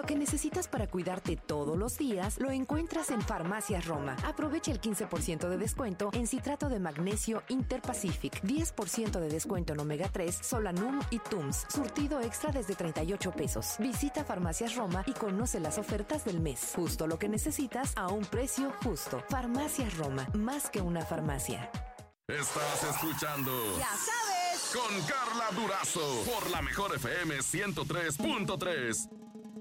Lo que necesitas para cuidarte todos los días lo encuentras en Farmacias Roma. Aprovecha el 15% de descuento en citrato de magnesio Interpacific, 10% de descuento en omega 3, Solanum y Tums. Surtido extra desde 38 pesos. Visita Farmacias Roma y conoce las ofertas del mes. Justo lo que necesitas a un precio justo. Farmacias Roma, más que una farmacia. Estás escuchando Ya sabes, con Carla Durazo por la Mejor FM 103.3.